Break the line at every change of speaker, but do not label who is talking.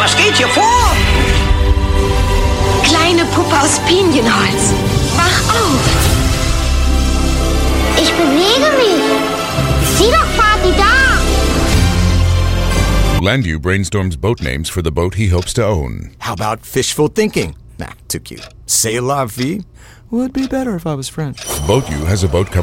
Was geht hier vor?
Kleine Puppe aus Pinienholz. Wach auf!
Ich bewege mich. Sieh doch, Vati, da!
Landu brainstorms boat names for the boat he hopes to own.
How about fishful thinking? Nah, too cute. C'est la vie would be better if I was French.
Boat U has a boat cover